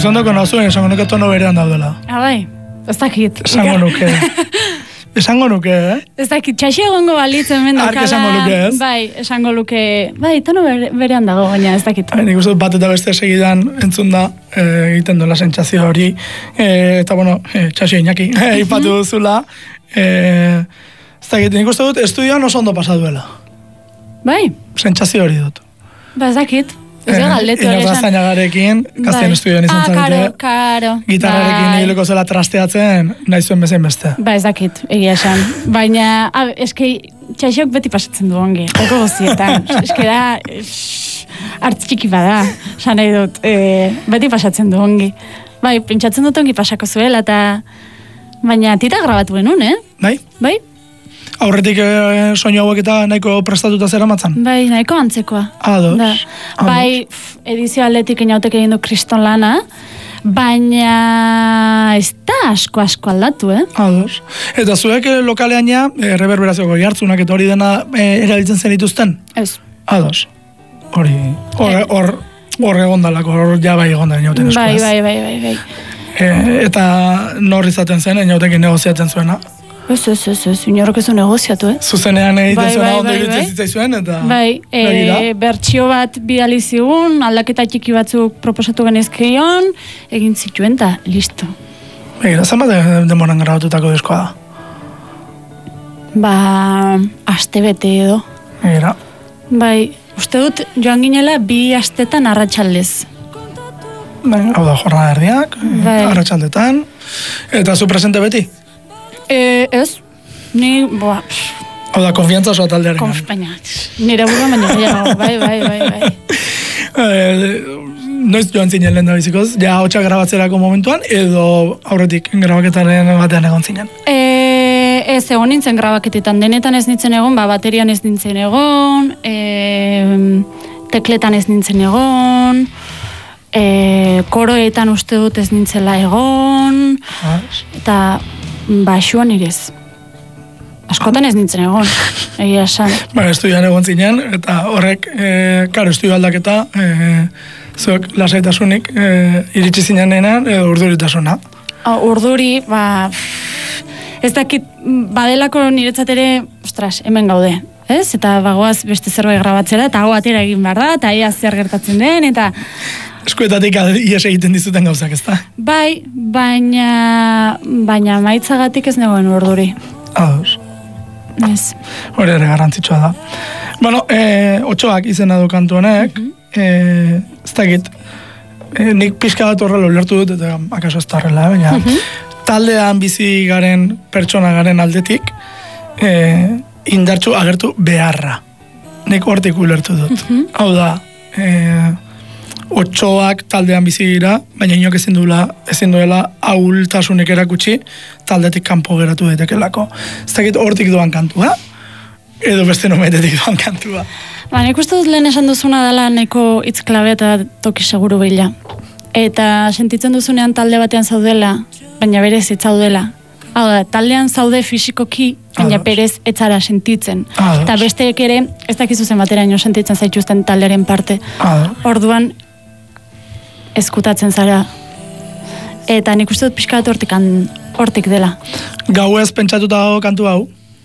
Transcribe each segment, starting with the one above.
Zuzendoko nazuen, esango nuke tono berean daudela. Bai, ez dakit. Esango nuke. Esango nuke, Ez dakit, txaxi egongo balitz hemen Ark esango luke, ez? Bai, esango luke, bai, tono berean dago, baina ez dakit. Nik uste bat eta beste segidan entzun da, egiten duela sentsazio hori, eta bueno, txaxi Iñaki, ipatu duzula, ez dakit, nik uste dut, estudioan oso ondo pasa duela. Bai? Sentsazio hori dut. Ba, ez dakit. Ez da galdetu ere esan. Zainagarekin, gazten estudioan izan zarete. Karo. Gitarrarekin hiluko zela trasteatzen, nahi zuen bezain beste. Ba, ez dakit, egia esan. Baina, eski, txaixok beti pasatzen du ongi. Eko guztietan. Eski da, hartz txiki bada, esan nahi dut, beti pasatzen du ongi. Bai, pentsatzen dut ongi pasako zuela, eta baina tita grabatu benun, Bai? Bai? Aurretik soinu hauek eta nahiko prestatuta zera matzan? Bai, nahiko antzekoa. Ados. Bai, edizio atletik inautek egin du kriston lana, baina ez da asko aldatu, Ados. Eta zuek lokalean ja, reverberazioko jartzunak eta hori dena erabiltzen zen dituzten? Ez. Ados. Hor egondalako, hor ja bai egondaren jauten esku, ez? Bai. Eta nor izaten zen, inautekin negoziatzen zuena? Ez, inorok ez du negoziatu, Zuzenean egiten zuena ondo iruditzen zitzaizuen, eta... Bai, bertsio bat bidali zigun, aldaketa txiki batzuk proposatu genezkeion, egin zituen, eta listo. Begira, zenbat demoran grabatutako diskoa da? Ba, aste bete edo. Begira. Bai, uste dut joan ginela 2 astetan arratsaldez. Hau da, jornada erdiak, arratsaldetan, eta zu presente beti? Ez, ni, Hau da, konfiantza osoa taldearen. Baina, nire burua baina gehiago, bai. Noiz joan zinen lehen da bizikoz, ja hotxak grabatzerako momentuan, edo aurretik grabaketaren batean egon zinen? Ez, egon nintzen grabaketetan, denetan ez nintzen egon, baterian ez nintzen egon, tekletan ez nintzen egon, koroetan uste dut ez nintzela egon, eta baxuan irez. Askotan ez nintzen egon, egia esan. Estudioan egon zinen, eta horrek, estudio aldaketa, zuek lasaitasunik iritsi zinenean, urduritasuna. Urduri, ez dakit, badelako niretzat ere, ostras, hemen gaude, ez? Eta bagoaz beste zerbait grabatzera, eta hau atera egin behar da, eta ea zer gertatzen den, eta... Eskuetatik ies egiten dizuten gauzak, ezta? Bai, baina maitzagatik ez negoen urduri. Ados. Ez. Hori ere garrantzitsua da. Bueno, otxoak izena du kantu honek, ez dakit, nik pixka bat horrela ulertu dut, eta akaso ez da horrela, baina taldean bizi garen, pertsona garen aldetik, indartsu agertu beharra. Nik hortik ulertu dut. Hau da, otxoak taldean bizi dira, baina inok ezin duela ahultasunik erakutsi taldetik kanpo geratu daitekelako. Ez dakit hortik doan kantua, edo beste nometetik doan kantua. Nik uste dut lehen esan duzuna dela neko hitz klabe eta toki seguru bila. Eta sentitzen duzunean talde batean zaudela, baina berez ez zaudela. Hau da, taldean zaude fisikoki, baina berez etzara sentitzen. Eta besteek ere, ez dakizu zen bateraino sentitzen zaituzten taldearen parte. Orduan, eskutatzen zara. Eta nik uste dut pixka bat hortik dela. Gauez pentsatuta dago kantu hau?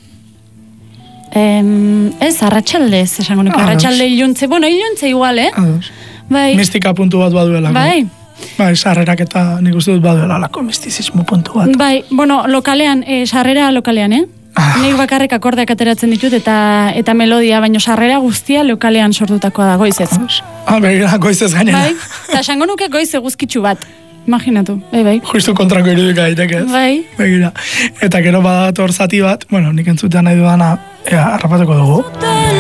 Ez, arratsaldez, esango nuke. Arratsalde iluntze, iluntze igual, Bai. Mistika puntu bat baduelako. Bai, sarrerak eta nik uste dut baduelalako mistizismo puntu bat. Bai, lokalean, sarrera lokalean, Nik bakarrik akordeak ateratzen ditut eta melodia, baino sarrera guztia lokalean sortutakoa da, goizez. Begira, goizez gainera. Bai, eta esango nuke goiz eguzkitsu bat. Imaginatu, bai. Justu kontrako irudika daiteke, ez? Bai. Begira. Eta gero badator zati bat, nik entzutean nahi dudana, harrapatuko dugu.